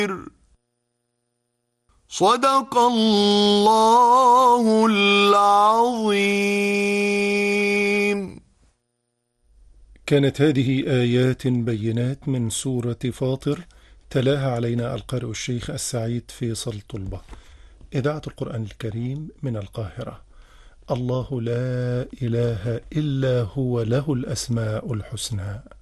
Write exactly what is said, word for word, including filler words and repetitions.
صدق الله العظيم. كانت هذه آيات بينات من سورة فاطر، تلاها علينا القارئ الشيخ السعيد فيصل طلبة، إذاعة القرآن الكريم من القاهرة. الله لا إله إلا هو، له الأسماء الحسنى.